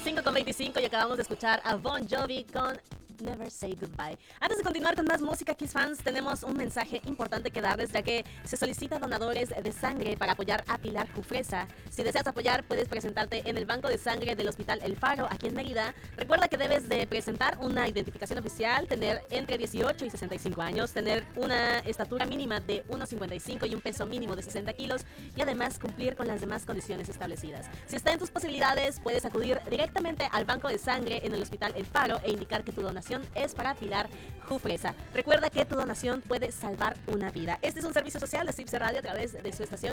5:25 y acabamos de escuchar a Bon Jovi con Never Say Goodbye. Antes de continuar con más música, Kiss fans, tenemos un mensaje importante que darles, ya que se solicita donadores de sangre para apoyar a Pilar Jufresa. Si deseas apoyar, puedes presentarte en el banco de sangre del Hospital El Faro, aquí en Mérida. Recuerda que debes de presentar una identificación oficial, tener entre 18 y 65 años, tener una estatura mínima de 1,55 y un peso mínimo de 60 kilos y además cumplir con las demás condiciones establecidas. Si está en tus posibilidades, puedes acudir directamente al banco de sangre en el Hospital El Faro e indicar que tu donación es para Pilar Jufresa. Recuerda que tu donación puede salvar una vida. Este es un servicio social de CIPSE Radio a través de su estación